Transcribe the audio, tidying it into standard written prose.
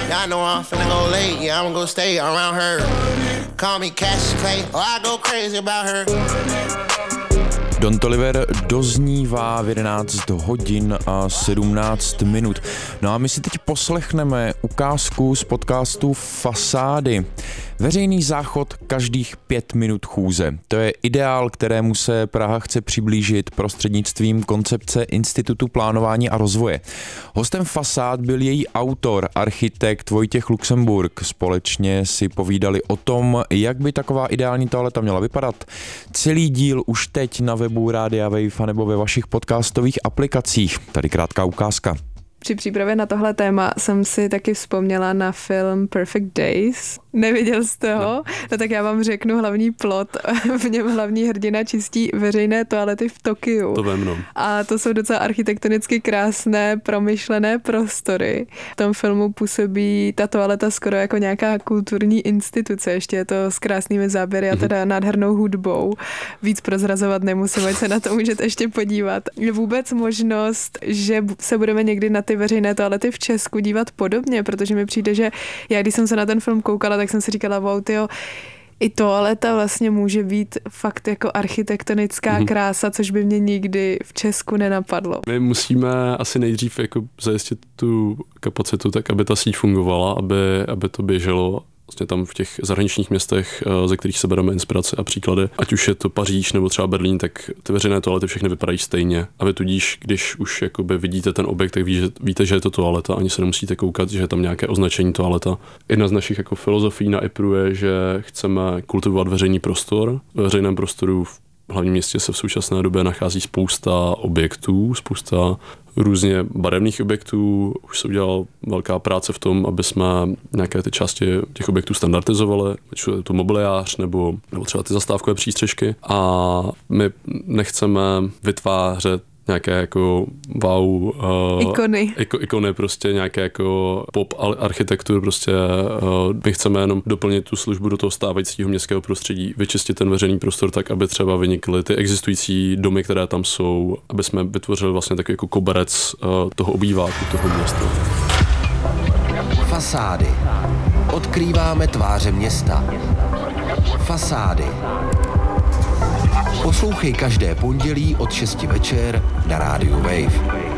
Y'all know I'm finna go late, yeah, I'm gonna stay around her. Call me Cash Clay, or I go crazy about her. Don Toliver doznívá v 11 hodin a 17 minut. No a my si teď poslechneme ukázku z podcastu Fasády. Veřejný záchod každých 5 minut chůze. To je ideál, kterému se Praha chce přiblížit prostřednictvím koncepce Institutu plánování a rozvoje. Hostem Fasád byl její autor, architekt Vojtěch Luxemburg. Společně si povídali o tom, jak by taková ideální toaleta měla vypadat. Celý díl už teď na webu Rádia Wave nebo ve vašich podcastových aplikacích. Tady krátká ukázka. Při přípravě na tohle téma jsem si taky vzpomněla na film Perfect Days. Neviděl jste ho? No tak já vám řeknu hlavní plot. V něm hlavní hrdina čistí veřejné toalety v Tokiu. To vím, no. A to jsou docela architektonicky krásné, promyšlené prostory. V tom filmu působí ta toaleta skoro jako nějaká kulturní instituce. Ještě je to s krásnými záběry a teda nádhernou hudbou. Víc prozrazovat nemusím, ať se na to můžete ještě podívat. Je vůbec možnost, že se budeme někdy na ty veřejné toalety v Česku dívat podobně, protože mi přijde, že já, když jsem se na ten film koukala, tak jsem si říkala, wow, tyjo, i toaleta vlastně může být fakt jako architektonická krása, což by mě nikdy v Česku nenapadlo. My musíme asi nejdřív jako zajistit tu kapacitu tak, aby ta síť fungovala, aby to běželo. Vlastně tam v těch zahraničních městech, ze kterých se bereme inspirace a příklady, ať už je to Paříž nebo třeba Berlín, tak ty veřejné toalety všechny vypadají stejně. A vy tudíž, když už jakoby vidíte ten objekt, tak víte, že je to toaleta, ani se nemusíte koukat, že je tam nějaké označení toaleta. Jedna z našich jako filozofií na IPRu je, že chceme kultivovat veřejný prostor. Ve veřejném prostoru v hlavním městě se v současné době nachází spousta objektů, spousta různě barevných objektů. Už se udělala velká práce v tom, aby jsme nějaké ty části těch objektů standardizovali, ať je to mobiliář nebo třeba ty zastávkové přístřežky. A my nechceme vytvářet nějaké jako wow ikony, prostě nějaké jako pop architekturu, prostě my chceme jenom doplnit tu službu do toho stávajícího městského prostředí, vyčistit ten veřejný prostor tak, aby třeba vynikly ty existující domy, které tam jsou, aby jsme vytvořili vlastně takový jako koberec toho obýváku, toho města. Fasády. Odkrýváme tváře města. Fasády. Poslouchej každé pondělí od 6 večer na rádiu Wave.